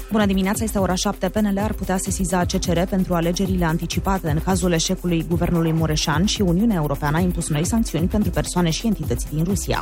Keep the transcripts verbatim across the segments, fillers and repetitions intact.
Bună dimineața, este ora șapte. P N L ar putea sesiza C C R pentru alegerile anticipate în cazul eșecului guvernului Mureșan și Uniunea Europeană a impus noi sancțiuni pentru persoane și entități din Rusia.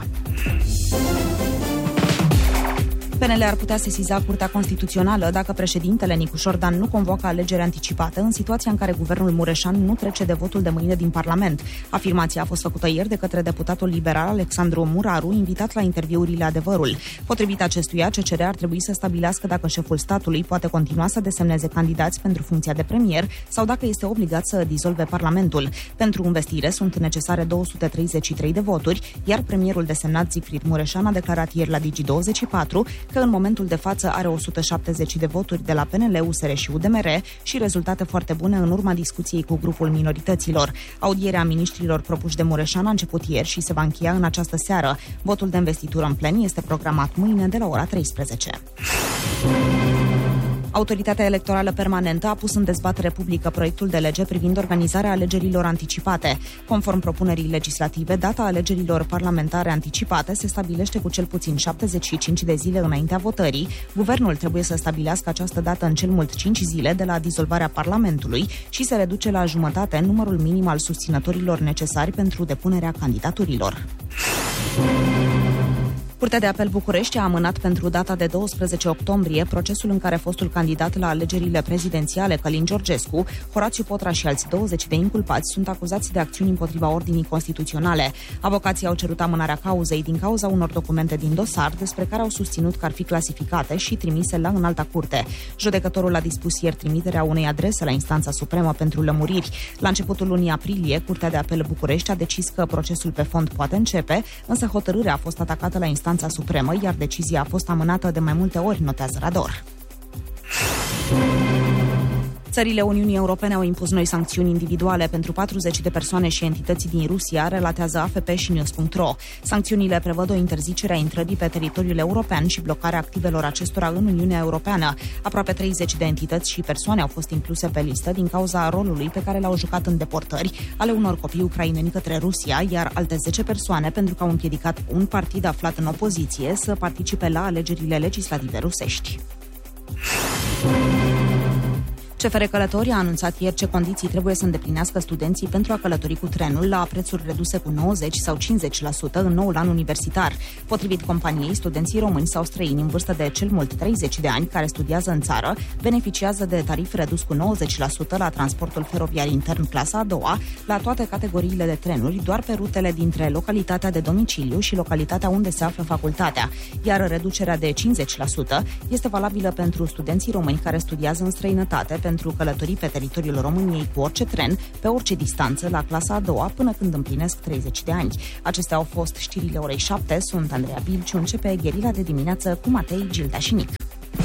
P N L ar putea sesiza Curtea Constituțională dacă președintele Nicușor Dan nu convoacă alegeri anticipate în situația în care guvernul Mureșan nu trece de votul de mâine din Parlament. Afirmația a fost făcută ieri de către deputatul liberal Alexandru Muraru, invitat la interviurile Adevărul. Potrivit acestuia, C C R ar trebui să stabilească dacă șeful statului poate continua să desemneze candidați pentru funcția de premier sau dacă este obligat să dizolve Parlamentul. Pentru învestire sunt necesare două sute treizeci și trei de voturi, iar premierul desemnat Zicfrid Mureșan a declarat ieri la Digi douăzeci și patru că în momentul de față are o sută șaptezeci de voturi de la P N L, U S R și U D M R și rezultate foarte bune în urma discuției cu grupul minorităților. Audierea miniștrilor propuși de Mureșan a început ieri și se va încheia în această seară. Votul de investitură în plen este programat mâine de la ora treisprezece. Autoritatea Electorală Permanentă a pus în dezbatere publică proiectul de lege privind organizarea alegerilor anticipate. Conform propunerii legislative, data alegerilor parlamentare anticipate se stabilește cu cel puțin șaptezeci și cinci de zile înaintea votării. Guvernul trebuie să stabilească această dată în cel mult cinci zile de la dizolvarea Parlamentului și se reduce la jumătate numărul minim al susținătorilor necesari pentru depunerea candidaturilor. Curtea de Apel București a amânat pentru data de douăsprezece octombrie procesul în care fostul candidat la alegerile prezidențiale, Călin Georgescu, Horațiu Potra și alți douăzeci de inculpați sunt acuzați de acțiuni împotriva ordinii constituționale. Avocații au cerut amânarea cauzei din cauza unor documente din dosar despre care au susținut că ar fi clasificate și trimise la înalta curte. Judecătorul a dispus ieri trimiterea unei adrese la instanța supremă pentru lămuriri. La începutul lunii aprilie, Curtea de Apel București a decis că procesul pe fond poate începe, însă hotărârea a fost atacată la instanța supremă, iar decizia a fost amânată de mai multe ori, notează Rador. Țările Uniunii Europene au impus noi sancțiuni individuale pentru patruzeci de persoane și entități din Rusia, relatează A F P și News punct ro. Sancțiunile prevăd o interzicere a intrării pe teritoriul european și blocarea activelor acestora în Uniunea Europeană. Aproape treizeci de entități și persoane au fost incluse pe listă din cauza rolului pe care l-au jucat în deportări ale unor copii ucraineni către Rusia, iar alte zece persoane pentru că au împiedicat un partid aflat în opoziție să participe la alegerile legislative rusești. C F R Călători a anunțat ieri ce condiții trebuie să îndeplinească studenții pentru a călători cu trenul la prețuri reduse cu nouăzeci sau cincizeci la sută în noul an universitar. Potrivit companiei, studenții români sau străini în vârstă de cel mult treizeci de ani care studiază în țară beneficiază de tarif redus cu nouăzeci la sută la transportul feroviar intern clasa a doua, la toate categoriile de trenuri, doar pe rutele dintre localitatea de domiciliu și localitatea unde se află facultatea, iar reducerea de cincizeci la sută este valabilă pentru studenții români care studiază în străinătate pentru călătorii pe teritoriul României cu orice tren, pe orice distanță, la clasa a doua, până când împlinesc treizeci de ani. Acestea au fost știrile orei șapte. Sunt Andreea Bilciu, începe Gherila de dimineață cu Matei, Gilda și Nic.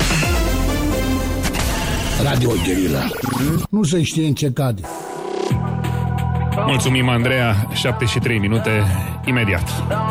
Radio Gherila. Nu se știe în ce cade. Mulțumim, Andreea. șapte și trei minute, imediat.